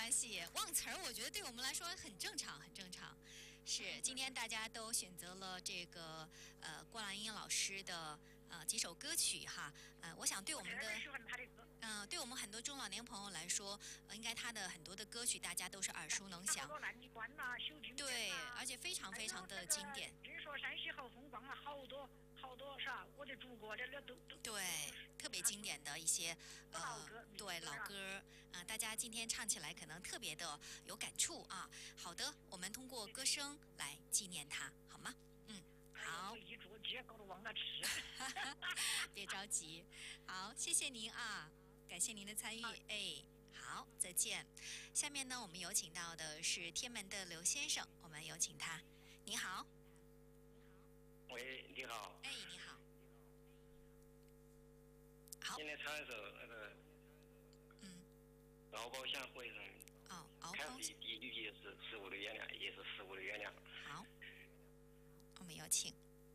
关系，忘词儿，我觉得对我们来说很正常，很正常。是，今天大家都选择了这个郭兰英老师的几首歌曲哈，我想对我们的对我们很多中老年朋友来说，应该他的很多的歌曲大家都是耳熟能详。 烂泥关呐，修军对，而且非常非常的经典。 听说山西好风光啊，好多啥，我的祖国这都对，特别经典的一些对老歌大家今天唱起来可能特别的有感触啊。好的，我们通过歌声来纪念他，好吗？好。 一着急，搞得忘了吃。 别着急，好，谢谢您啊，感谢您的参与，哎。好，再见。下面呢，我们有请到的是天门的刘先生，我们有请他。你好。 喂，你好。 哎，你好。好。 今天唱一首那个，敖包相会上。 哦，敖包。 开始第一句是十五的月亮，也是15的月亮。 好，我们有请。